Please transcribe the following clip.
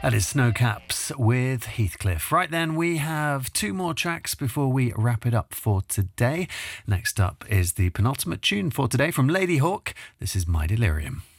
That is Snowcaps with Heathcliff. Right then, we have two more tracks before we wrap it up for today. Next up is the penultimate tune for today from Ladyhawke. This is My Delirium.